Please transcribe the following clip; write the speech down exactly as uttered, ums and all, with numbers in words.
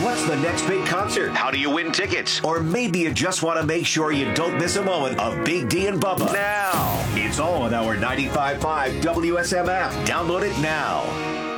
What's the next big concert? How do you win tickets? Or maybe you just want to make sure you don't miss a moment of Big D and Bubba. Now. It's all on our ninety-five point five W S M app. Download it now.